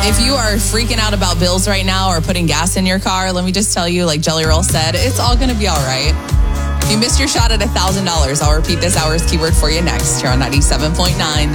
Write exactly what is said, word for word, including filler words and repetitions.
If you are freaking out about bills right now or putting gas in your car, let me just tell you, like Jelly Roll said, it's all going to be all right. If you missed your shot at one thousand dollars, I'll repeat this hour's keyword for you next here on ninety-seven point nine.